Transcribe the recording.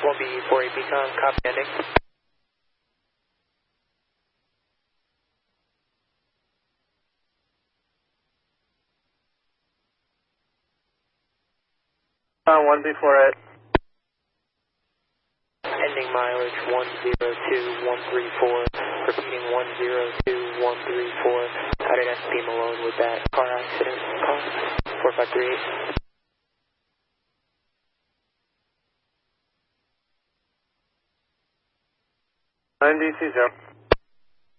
1B48 Beacon, copy ending. One B48. Ending mileage 102134, repeating 102134. How did SP Malone with that car accident call? 4538. 9DC0.